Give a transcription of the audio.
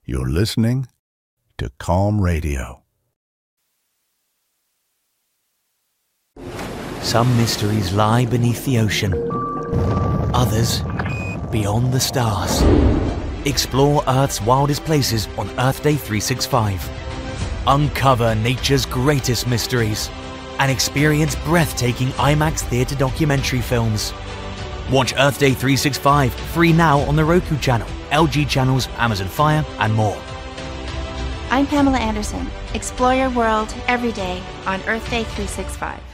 You're listening to Calm Radio. Some mysteries lie beneath the ocean. Others, beyond the stars. Explore Earth's wildest places on Earth Day 365. Uncover nature's greatest mysteries and experience breathtaking IMAX theater documentary films. Watch Earth Day 365 free now on the Roku channel, LG channels, Amazon Fire, and more. I'm Pamela Anderson. Explore your world every day on Earth Day 365.